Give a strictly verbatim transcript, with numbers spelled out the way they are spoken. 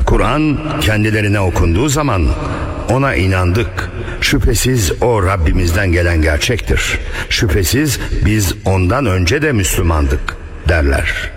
Kur'an kendilerine okunduğu zaman ona inandık. Şüphesiz o Rabbimizden gelen gerçektir. Şüphesiz biz ondan önce de Müslümandık derler.